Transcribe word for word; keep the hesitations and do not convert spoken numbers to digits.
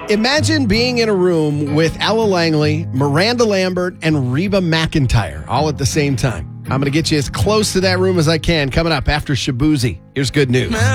Imagine being in a room with Ella Langley, Miranda Lambert, and Reba McEntire all at the same time. I'm going to get you as close to that room as I can coming up after Shabuzi. Here's good news.